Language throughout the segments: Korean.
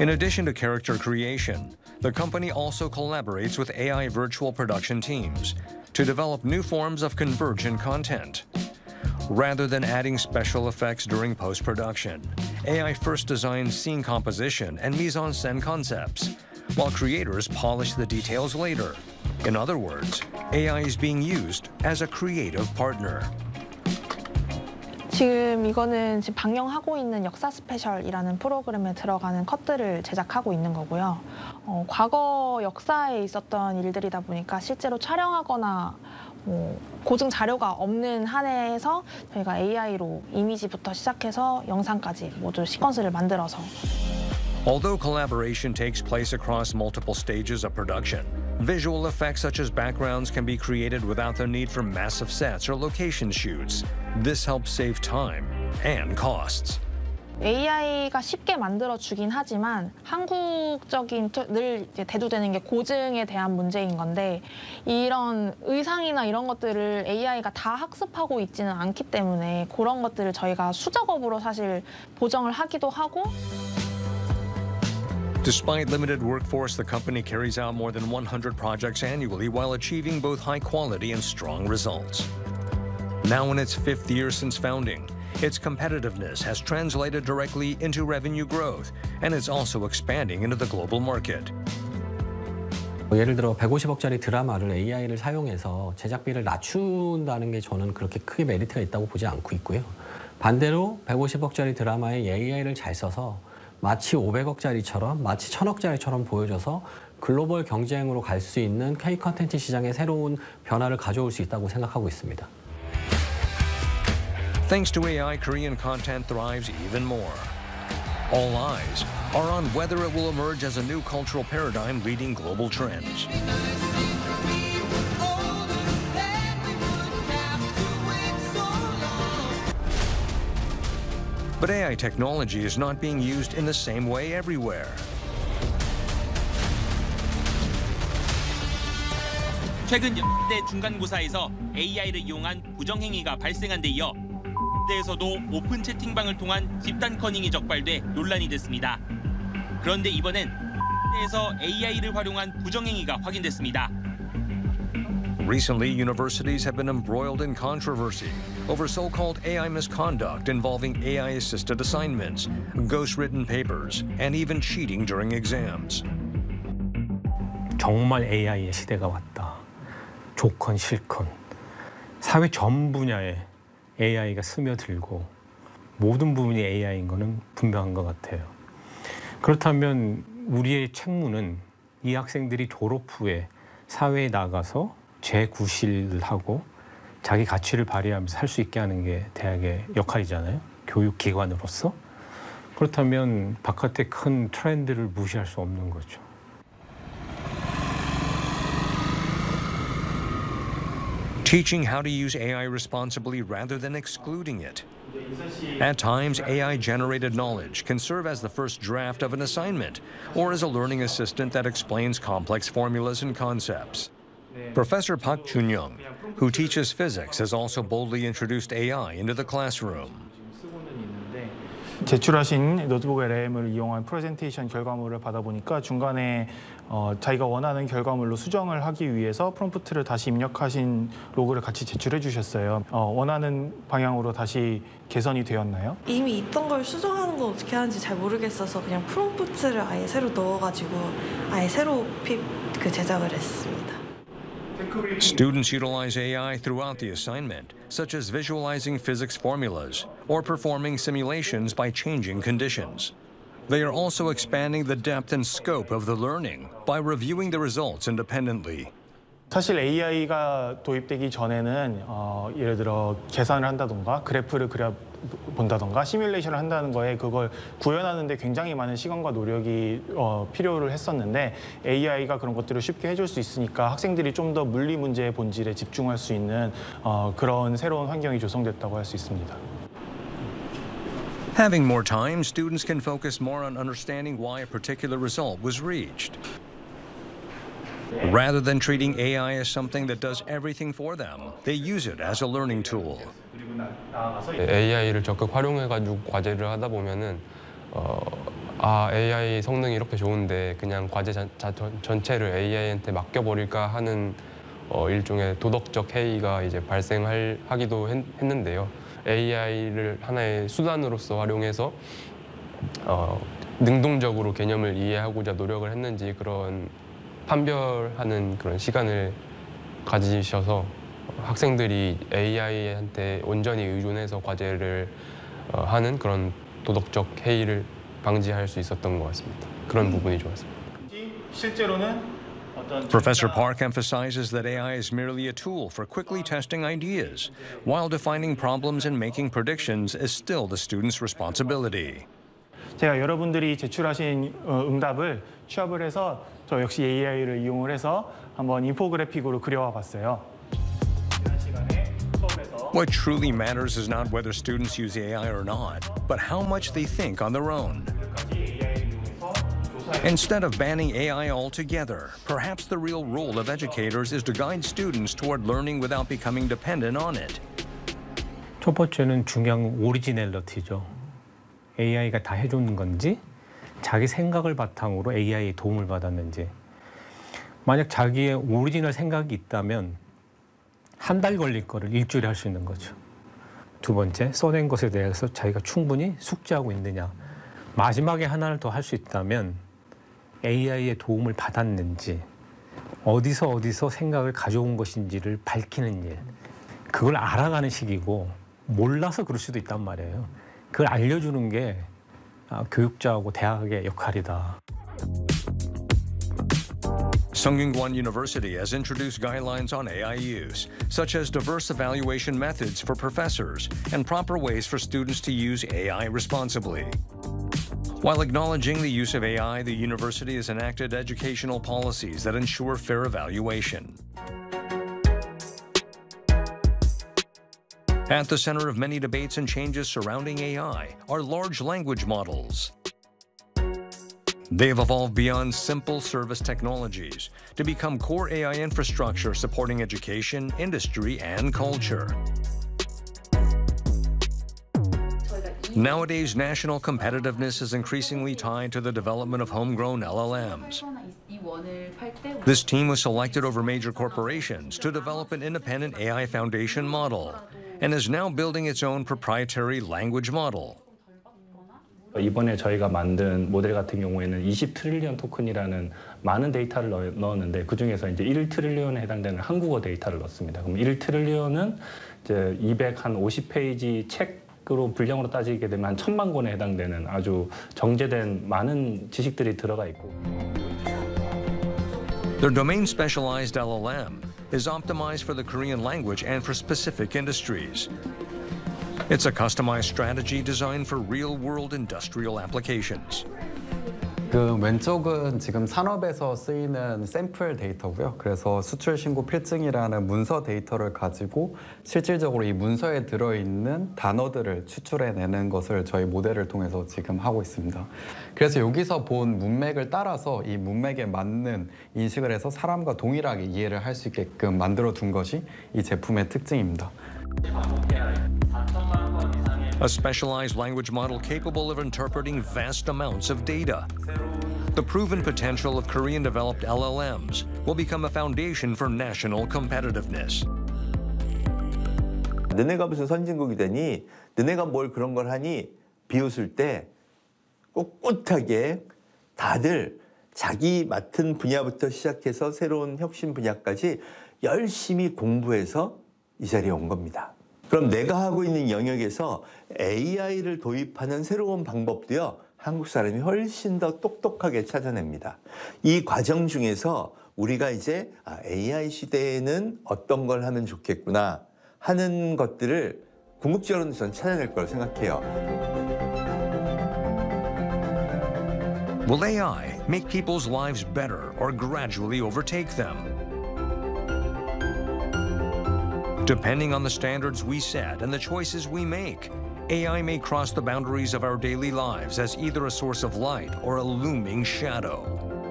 In addition to character creation, the company also collaborates with AI virtual production teams to develop new forms of convergent content. Rather than adding special effects during post-production, AI first designs scene composition and mise-en-scène concepts, while creators polish the details later. In other words, AI is being used as a creative partner. 지금 이거는 지금 방영하고 있는 역사 스페셜이라는 프로그램에 들어가는 컷들을 제작하고 있는 거고요. 과거 역사에 있었던 일들이다 보니까 실제로 촬영하거나 고증 자료가 없는 한 해에서 저희가 AI로 이미지부터 시작해서 영상까지 모두 시퀀스를 만들어서. Although collaboration takes place across multiple stages of production, visual effects such as backgrounds can be created without the need for massive sets or location shoots. This helps save time and costs. AI가 쉽게 만들어주긴 하지만 한국적인 늘 이제 대두되는 게 고증에 대한 문제인 건데 이런 의상이나 이런 것들을 AI가 다 학습하고 있지는 않기 때문에 그런 것들을 저희가 수작업으로 사실 보정을 하기도 하고. Despite limited workforce, the company carries out more than 100 projects annually while achieving both high quality and strong results. Now in its 5th year since founding, its competitiveness has translated directly into revenue growth, and it's also expanding into the global market. 예를 들어 150억짜리 드라마를 AI를 사용해서 제작비를 낮춘다는 게 저는 그렇게 크게 메리트가 있다고 보지 않고 있고요. 반대로 150억짜리 드라마에 AI를 잘 써서 마치 500억짜리처럼, 마치 1000억짜리처럼 보여줘서 글로벌 경쟁으로 갈 수 있는 K 콘텐츠 시장에 새로운 변화를 가져올 수 있다고 생각하고 있습니다. Thanks to AI, Korean content thrives even more. All eyes are on whether it will emerge as a new cultural paradigm leading global trends. But AI technology is not being used in the same way everywhere. 최근 연대 중간고사에서 AI를 이용한 부정행위가 발생한 데 이어 대에서도 오픈 채팅방을 통한 집단 커닝이 적발돼 논란이 됐습니다. 그런데 이번엔 대에서 AI를 활용한 부정행위가 확인됐습니다. Recently, universities have been embroiled in controversy over so-called AI misconduct involving AI-assisted assignments, ghost-written papers, and even cheating during exams. 정말 AI의 시대가 왔다. 좋건 싫건 사회 전 분야에 AI가 스며들고 모든 부분이 AI인 거는 분명한 것 같아요. 그렇다면 우리의 책무는 이 학생들이 졸업 후에 사회에 나가서 재구실을 하고 자기 가치를 발휘하면서 살 수 있게 하는 게 대학의 역할이잖아요. 교육기관으로서. 그렇다면 바깥의 큰 트렌드를 무시할 수 없는 거죠. Teaching how to use AI responsibly rather than excluding it. At times, AI-generated knowledge can serve as the first draft of an assignment or as a learning assistant that explains complex formulas and concepts. Professor Park Chun-young, who teaches physics, has also boldly introduced AI into the classroom. 제출하신 노트북 LLM을 이용한 프레젠테이션 결과물을 받아보니까 중간에 자기가 원하는 결과물로 수정을 하기 위해서 프롬프트를 다시 입력하신 로그를 같이 제출해 주셨어요. 원하는 방향으로 다시 개선이 되었나요? 이미 있던 걸 수정하는 건 어떻게 하는지 잘 모르겠어서 그냥 프롬프트를 아예 새로 넣어가지고 아예 새로 제작을 했습니다. Students utilize AI throughout the assignment, such as visualizing physics formulas or performing simulations by changing conditions. They are also expanding the depth and scope of the learning by reviewing the results independently. 사실 AI가 도입되기 전에는 예를 들어 계산을 한다던가 그래프를 그려본다던가 시뮬레이션을 한다는 거에 그걸 구현하는 데 굉장히 많은 시간과 노력이 필요를 했었는데 AI가 그런 것들을 쉽게 해줄 수 있으니까 학생들이 좀 더 물리 문제의 본질에 집중할 수 있는 그런 새로운 환경이 조성됐다고 할 수 있습니다. Having more time, students can focus more on understanding why a particular result was reached. Rather than treating AI as something that does everything for them, they use it as a learning tool. AI를 적극 활용해가지고 과제를 하다 보면은 AI 성능이 이렇게 좋은데 그냥 과제 전체를 AI한테 맡겨버릴까 하는 일종의 도덕적 해이가 이제 발생하기도 했는데요. AI를 하나의 수단으로서 활용해서 능동적으로 개념을 이해하고자 노력을 했는지 그런 판별하는 그런 시간을 가지셔서 학생들이 AI한테 온전히 의존해서 과제를 하는 그런 도덕적 해이를 방지할 수 있었던 것 같습니다. 그런 부분이 좋았습니다. 실제로는 Professor Park emphasizes that AI is merely a tool for quickly testing ideas, while defining problems and making predictions is still the student's responsibility. 제가 여러분들이 제출하신 응답을 취합을 해서 저 역시 AI를 이용을 해서 한번 인포그래픽으로 그려와 봤어요. 지난 시간에 수업에서 What truly matters is not whether students use AI or not, but how much they think on their own. Instead of banning AI altogether, perhaps the real role of educators is to guide students toward learning without becoming dependent on it. 첫 번째는 중요한 오리지널리티죠. AI가 다 해주는 건지 자기 생각을 바탕으로 AI의 도움을 받았는지. 만약 자기의 오리지널 생각이 있다면 한 달 걸릴 거를 일주일에 할 수 있는 거죠. 두 번째, 써낸 것에 대해서 자기가 충분히 숙지하고 있느냐. 마지막에 하나를 더 할 수 있다면 AI의 도움을 받았는지 어디서 생각을 가져온 것인지를 밝히는 일. 그걸 알아가는 시기고 몰라서 그럴 수도 있단 말이에요. 그걸 알려주는 게 교육자하고 대학의 역할이다. Sungkyunkwan University has introduced guidelines on AI use, such as diverse evaluation methods for professors and proper ways for students to use AI responsibly. While acknowledging the use of AI, the university has enacted educational policies that ensure fair evaluation. At the center of many debates and changes surrounding AI are large language models. They have evolved beyond simple service technologies to become core AI infrastructure supporting education, industry, and culture. Nowadays, national competitiveness is increasingly tied to the development of homegrown LLMs. This team was selected over major corporations to develop an independent AI foundation model and is now building its own proprietary language model. 이번에 저희가 만든 모델 같은 경우에는 20트릴리언 토큰이라는 많은 데이터를 넣었는데 그중에서 이제 1트릴리언에 해당되는 한국어 데이터를 넣었습니다. 그럼 1트릴리언은 이제 250페이지 책으로 분량으로 따지게 되면 한 1000만 권에 해당되는 아주 정제된 많은 지식들이 들어가 있고. Their domain-specialized LLM is optimized for the Korean language and for specific industries. It's a customized strategy designed for real-world industrial applications. 그 왼쪽은 지금 산업에서 쓰이는 샘플 데이터고요. 그래서 수출 신고 필증이라는 문서 데이터를 가지고 실질적으로 이 문서에 들어있는 단어들을 추출해내는 것을 저희 모델을 통해서 지금 하고 있습니다. 그래서 여기서 본 문맥을 따라서 이 문맥에 맞는 인식을 해서 사람과 동일하게 이해를 할 수 있게끔 만들어둔 것이 이 제품의 특징입니다. A specialized language model capable of interpreting vast amounts of data. The proven potential of Korean-developed LLMs will become a foundation for national competitiveness. 너네가 무슨 선진국이 되니? 너네가 뭘 그런 걸 하니? 비웃을 때 꿋꿋하게 다들 자기 맡은 분야부터 시작해서 새로운 혁신 분야까지 열심히 공부해서 이 자리에 온 겁니다. 그럼 내가 하고 있는 영역에서 AI를 도입하는 새로운 방법도요, 한국 사람이 훨씬 더 똑똑하게 찾아냅니다. 이 과정 중에서 우리가 이제 AI 시대에는 어떤 걸 하면 좋겠구나 하는 것들을 궁극적으로는 전 찾아낼 거라고 생각해요. Will AI make people's lives better or gradually overtake them? Depending on the standards we set and the choices we make, AI may cross the boundaries of our daily lives as either a source of light or a looming shadow.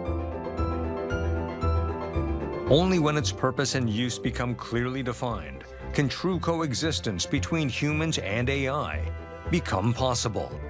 Only when its purpose and use become clearly defined can true coexistence between humans and AI become possible.